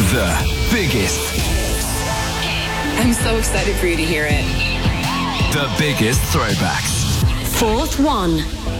The biggest. I'm so excited for you to hear it. The biggest throwbacks. Fourth one.